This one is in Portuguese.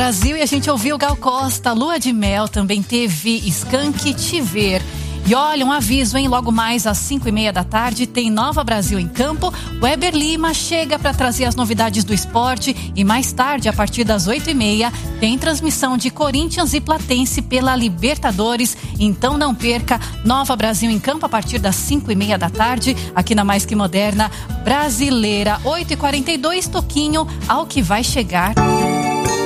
Brasil e a gente ouviu Gal Costa, Lua de Mel, também teve Skank, Te Ver. E olha, um aviso, hein? Logo mais às 5:30 da tarde tem Nova Brasil em Campo. Weber Lima chega para trazer as novidades do esporte e mais tarde, a partir das 8:30, tem transmissão de Corinthians e Platense pela Libertadores. Então não perca, Nova Brasil em Campo a partir das 5:30 da tarde, aqui na Mais Que Moderna Brasileira. 8:42, Toquinho, ao que vai chegar.